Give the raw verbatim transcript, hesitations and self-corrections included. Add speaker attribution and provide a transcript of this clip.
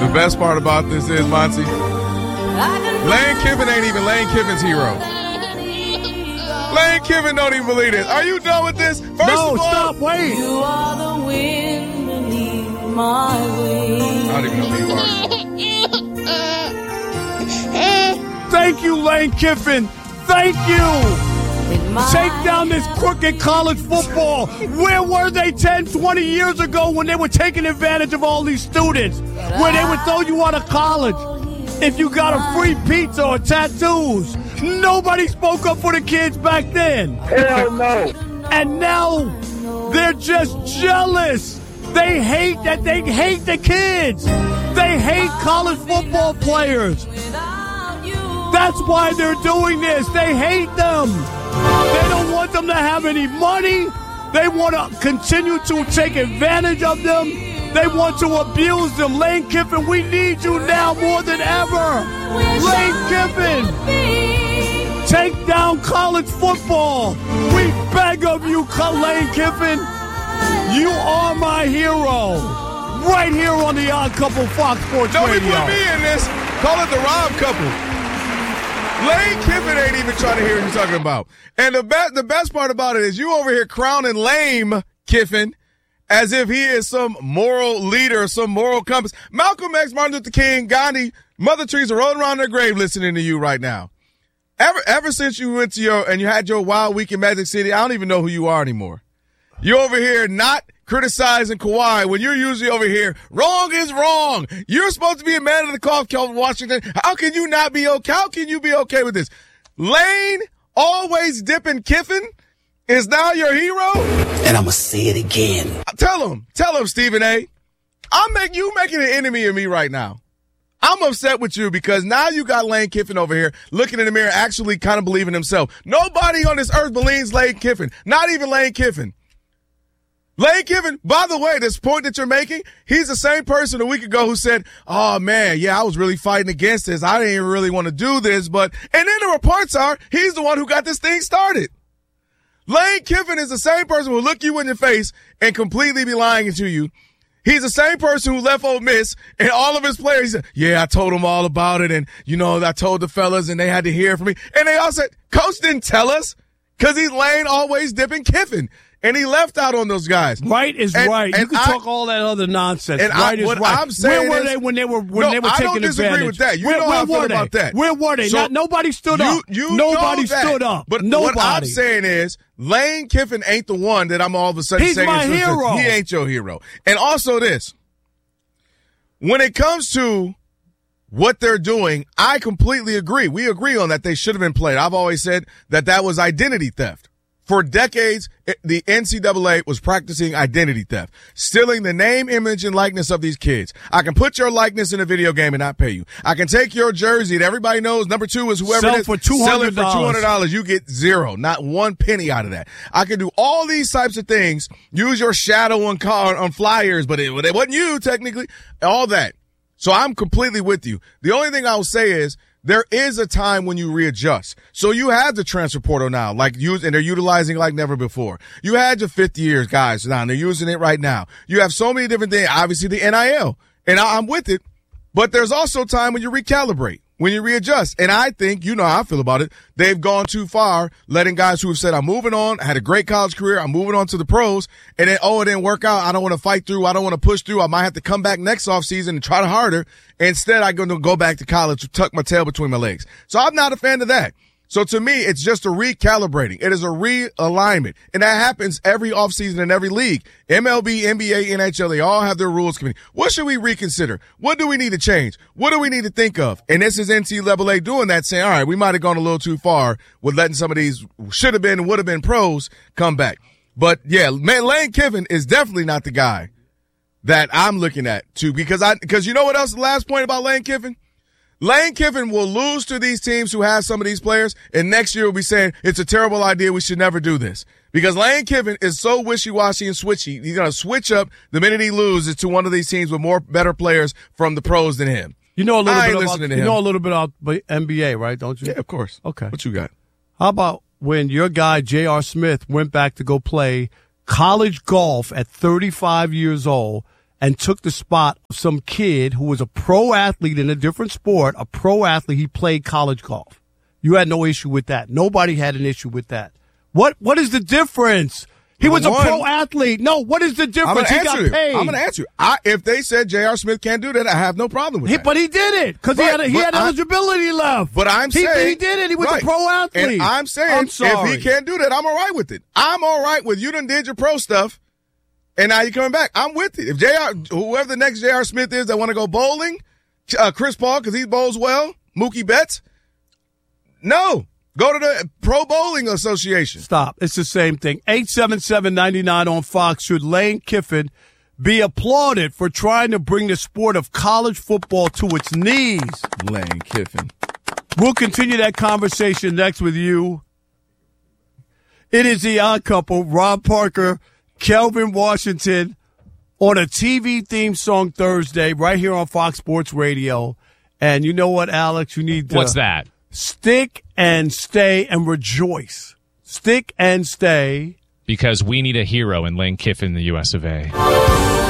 Speaker 1: The best part about this is, Monty, Lane Kiffin ain't even Lane Kiffin's hero. Lane Kiffin don't even believe this. Are you done with this? First
Speaker 2: no,
Speaker 1: of all,
Speaker 2: stop, wait.
Speaker 3: You are the wind beneath my wings.
Speaker 1: I don't even know who you are.
Speaker 2: Thank you, Lane Kiffin. Thank you. Take down this crooked college football. Where were they ten, twenty years ago when they were taking advantage of all these students? Where they would throw you out of college if you got a free pizza or tattoos. Nobody spoke up for the kids back then.
Speaker 4: Hell no.
Speaker 2: And now they're just jealous. They hate that. They hate the kids. They hate college football players. That's why they're doing this. They hate them. They don't want them to have any money. They want to continue to take advantage of them. They want to abuse them. Lane Kiffin, we need you now more than ever. Lane Kiffin, take down college football. We beg of you, Lane Kiffin. You are my hero. Right here on the Odd Couple Fox Sports
Speaker 1: Don't
Speaker 2: Radio.
Speaker 1: Don't put me in this. Call it the Rob Couple. Lane Kiffin ain't even trying to hear what you're talking about. And the best, the best part about it is you over here crowning lame Kiffin as if he is some moral leader, some moral compass. Malcolm X, Martin Luther King, Gandhi, Mother Teresa rolling around their grave listening to you right now. Ever, ever since you went to your, and you had your wild week in Magic City, I don't even know who you are anymore. You're over here not criticizing Kawhi when you're usually over here. Wrong is wrong. You're supposed to be a man of the cloth, Kelvin Washington. How can you not be okay? How can you be okay with this? Lane, always dipping Kiffin, is now your hero?
Speaker 5: And I'm going to say it again.
Speaker 1: Tell him. Tell him, Stephen A. I'm making you making an enemy of me right now. I'm upset with you because now you got Lane Kiffin over here looking in the mirror, actually kind of believing himself. Nobody on this earth believes Lane Kiffin. Not even Lane Kiffin. Lane Kiffin, by the way, this point that you're making, he's the same person a week ago who said, oh, man, yeah, I was really fighting against this. I didn't even really want to do this. But, and then the reports are he's the one who got this thing started. Lane Kiffin is the same person who will look you in your face and completely be lying to you. He's the same person who left Ole Miss and all of his players. He said, yeah, I told them all about it. And, you know, I told the fellas and they had to hear from me. And they all said, Coach didn't tell us because he's Lane always dipping Kiffin. And he left out on those guys.
Speaker 2: Right is and, right. You can I, talk all that other nonsense. And right I, is
Speaker 1: what
Speaker 2: right.
Speaker 1: I'm saying
Speaker 2: where were
Speaker 1: is,
Speaker 2: they when they were when
Speaker 1: no,
Speaker 2: they were taking advantage?
Speaker 1: I don't disagree with that. You
Speaker 2: where,
Speaker 1: know
Speaker 2: where
Speaker 1: how I feel
Speaker 2: they?
Speaker 1: about that.
Speaker 2: Where were they?
Speaker 1: So
Speaker 2: Not, nobody stood
Speaker 1: you,
Speaker 2: up.
Speaker 1: You
Speaker 2: nobody
Speaker 1: know that.
Speaker 2: stood up.
Speaker 1: But
Speaker 2: nobody.
Speaker 1: what I'm saying is, Lane Kiffin ain't the one that I'm all of a sudden
Speaker 2: He's
Speaker 1: saying
Speaker 2: my hero.
Speaker 1: He ain't your hero. And also this, when it comes to what they're doing, I completely agree. We agree on that. They should have been played. I've always said that that was identity theft. For decades, the N C double A was practicing identity theft, stealing the name, image, and likeness of these kids. I can put your likeness in a video game and not pay you. I can take your jersey that everybody knows number two is whoever
Speaker 2: sell
Speaker 1: it is.
Speaker 2: For two hundred dollars.
Speaker 1: Sell it for two hundred dollars. You get zero, not one penny out of that. I can do all these types of things. Use your shadow on car, on flyers, but it, it wasn't you technically. All that. So I'm completely with you. The only thing I will say is, there is a time when you readjust. So you have the transfer portal now, like use, and they're utilizing like never before. You had your fifth years guys now, and they're using it right now. You have so many different things. Obviously the N I L, and I, I'm with it. But there's also time when you recalibrate, when you readjust. And I think, you know how I feel about it, they've gone too far, letting guys who have said, I'm moving on, I had a great college career, I'm moving on to the pros, and then, oh, it didn't work out, I don't want to fight through, I don't want to push through, I might have to come back next offseason and try harder. Instead, I'm going to go back to college to tuck my tail between my legs. So I'm not a fan of that. So to me, it's just a recalibrating. It is a realignment. And that happens every offseason in every league. M L B, N B A, N H L, they all have their rules committee. What should we reconsider? What do we need to change? What do we need to think of? And this is N C double A doing that, saying, all right, we might have gone a little too far with letting some of these should have been and would have been pros come back. But yeah, man, Lane Kiffin is definitely not the guy that I'm looking at too, because I, because you know what else? The last point about Lane Kiffin? Lane Kiffin will lose to these teams who have some of these players, and next year will be saying, it's a terrible idea, we should never do this. Because Lane Kiffin is so wishy-washy and switchy, he's going to switch up the minute he loses to one of these teams with more better players from the pros than him.
Speaker 2: You know a little
Speaker 1: I
Speaker 2: bit
Speaker 1: ain't
Speaker 2: about
Speaker 1: listening to
Speaker 2: you
Speaker 1: him.
Speaker 2: know a little bit about N B A, right? Don't you?
Speaker 1: Yeah, of course.
Speaker 2: Okay.
Speaker 1: What you got?
Speaker 2: How about when your guy J R. Smith went back to go play college golf at thirty-five years old, and took the spot of some kid who was a pro athlete in a different sport, a pro athlete. He played college golf. You had no issue with that. Nobody had an issue with that. What What is the difference? He was a
Speaker 1: One,
Speaker 2: pro athlete. No, what is the difference? He got
Speaker 1: you.
Speaker 2: paid.
Speaker 1: I'm going to answer you. I, if they said J R. Smith can't do that, I have no problem with
Speaker 2: he,
Speaker 1: that.
Speaker 2: But he did it because he
Speaker 1: Right,
Speaker 2: had a, he
Speaker 1: but
Speaker 2: had
Speaker 1: I-
Speaker 2: eligibility left.
Speaker 1: But I'm
Speaker 2: he,
Speaker 1: saying
Speaker 2: he did it. He was
Speaker 1: right.
Speaker 2: a pro athlete.
Speaker 1: And I'm saying
Speaker 2: I'm sorry.
Speaker 1: if he can't do that, I'm all right with it. I'm all right with you done did your pro stuff, and now you're coming back. I'm with it. If J R, whoever the next J R. Smith is that want to go bowling, uh, Chris Paul because he bowls well, Mookie Betts, no. Go to the Pro Bowling Association.
Speaker 2: Stop. It's the same thing. eight seven seven, nine nine on Fox. Should Lane Kiffin be applauded for trying to bring the sport of college football to its knees?
Speaker 1: Lane Kiffin.
Speaker 2: We'll continue that conversation next with you. It is the Odd Couple, Rob Parker, Kelvin Washington, on a T V theme song Thursday right here on Fox Sports Radio. And you know what, Alex? You need to
Speaker 4: What's that?
Speaker 2: stick and stay and rejoice. Stick and stay.
Speaker 4: Because we need a hero in Lane Kiffin, the U S of A.